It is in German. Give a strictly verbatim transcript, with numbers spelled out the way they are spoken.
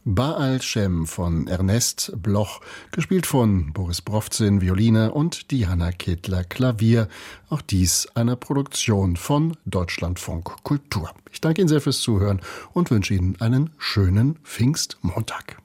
Baal Shem von Ernest Bloch, gespielt von Boris Browzin, Violine und Diana Kedler, Klavier. Auch dies eine Produktion von Deutschlandfunk Kultur. Ich danke Ihnen sehr fürs Zuhören und wünsche Ihnen einen schönen Pfingstmontag.